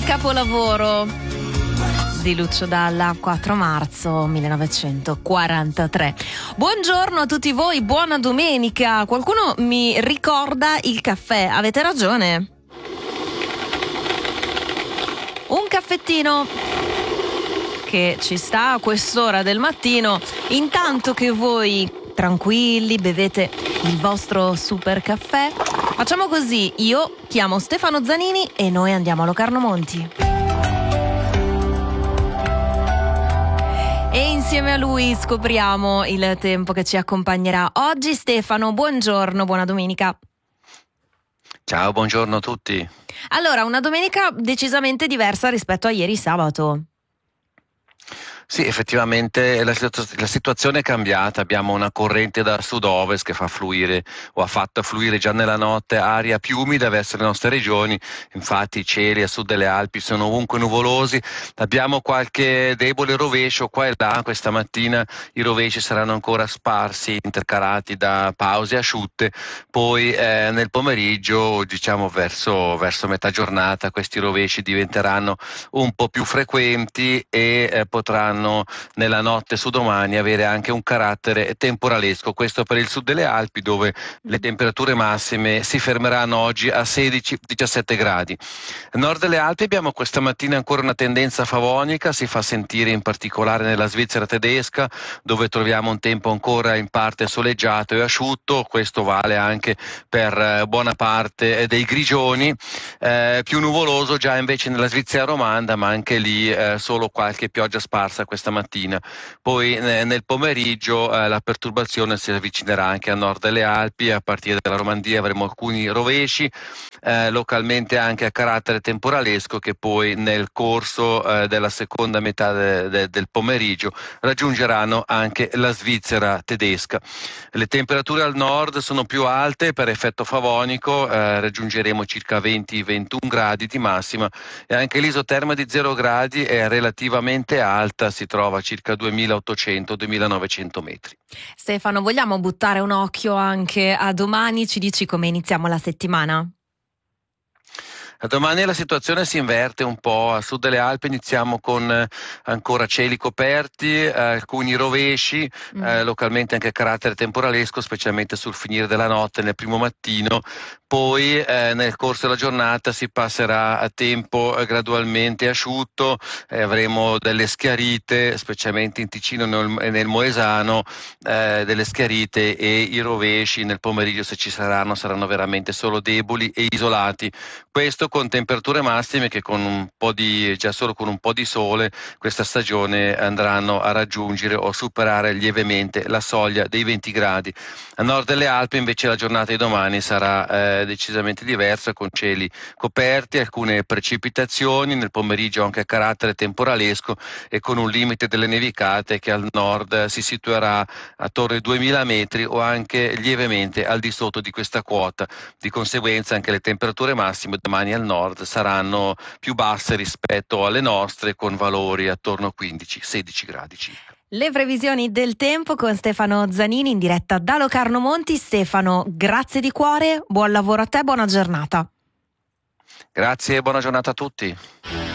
Capolavoro di Lucio Dalla, 4 marzo 1943. Buongiorno a tutti voi, buona domenica. Qualcuno mi ricorda il caffè, avete ragione. Un caffettino che ci sta a quest'ora del mattino, intanto che voi tranquilli bevete il vostro super caffè. Facciamo così, io chiamo Stefano Zanini e noi andiamo a Locarno Monti. E insieme a lui scopriamo il tempo che ci accompagnerà oggi. Stefano, buongiorno, buona domenica. Ciao, buongiorno a tutti. Allora, una domenica decisamente diversa rispetto a ieri sabato. Sì, effettivamente la situazione è cambiata, abbiamo una corrente da sud-ovest che fa fluire o ha fatto fluire già nella notte aria più umida verso le nostre regioni, infatti i cieli a sud delle Alpi sono ovunque nuvolosi, abbiamo qualche debole rovescio qua e là, questa mattina i rovesci saranno ancora sparsi, intercalati da pause asciutte, poi nel pomeriggio, diciamo verso metà giornata, questi rovesci diventeranno un po' più frequenti e potranno nella notte su domani avere anche un carattere temporalesco, questo per il sud delle Alpi dove le temperature massime si fermeranno oggi a 16-17 gradi. Al nord delle Alpi abbiamo questa mattina ancora una tendenza favonica, si fa sentire in particolare nella Svizzera tedesca dove troviamo un tempo ancora in parte soleggiato e asciutto, questo vale anche per buona parte dei Grigioni, più nuvoloso già invece nella Svizzera romanda, ma anche lì solo qualche pioggia sparsa questa mattina. Poi nel pomeriggio la perturbazione si avvicinerà anche a nord delle Alpi, a partire dalla Romandia avremo alcuni rovesci, localmente anche a carattere temporalesco che poi nel corso della seconda metà del pomeriggio raggiungeranno anche la Svizzera tedesca. Le temperature al nord sono più alte per effetto favonico, raggiungeremo circa 20-21 gradi di massima e anche l'isoterma di 0 gradi è relativamente alta, si trova a circa 2800-2900 metri. Stefano, vogliamo buttare un occhio anche a domani? Ci dici come iniziamo la settimana? Domani la situazione si inverte un po', a sud delle Alpi iniziamo con ancora cieli coperti, alcuni rovesci, localmente anche a carattere temporalesco, specialmente sul finire della notte, nel primo mattino, poi nel corso della giornata si passerà a tempo gradualmente asciutto, avremo delle schiarite, specialmente in Ticino e nel Moesano, delle schiarite e i rovesci nel pomeriggio se ci saranno veramente solo deboli e isolati. Questo con temperature massime che già solo con un po' di sole questa stagione andranno a raggiungere o superare lievemente la soglia dei 20 gradi. A nord delle Alpi invece la giornata di domani sarà decisamente diversa, con cieli coperti, alcune precipitazioni, nel pomeriggio anche a carattere temporalesco e con un limite delle nevicate che al nord si situerà attorno ai 2000 metri o anche lievemente al di sotto di questa quota. Di conseguenza anche le temperature massime domani al nord saranno più basse rispetto alle nostre, con valori attorno a 15-16 gradi circa. Le previsioni del tempo con Stefano Zanini in diretta da Locarno Monti. Stefano, grazie di cuore, buon lavoro a te, buona giornata. Grazie e buona giornata a tutti.